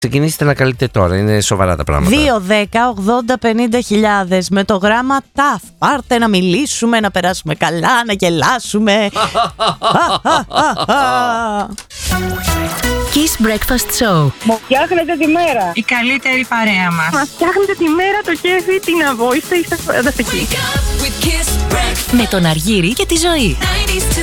Ξεκινήστε να καλείτε τώρα, είναι σοβαρά τα πράγματα. 2-10-80-50 χιλιάδες με το γράμμα ΤΑΦ. Πάρτε να μιλήσουμε, να περάσουμε καλά, να γελάσουμε. Kiss Breakfast Show. Μου φτιάχνετε τη μέρα. Η καλύτερη παρέα μας. Μας φτιάχνετε τη μέρα, το κέφι, την αβόηστα, είστε φανταστικοί. Με τον Αργύρη και τη Ζωή.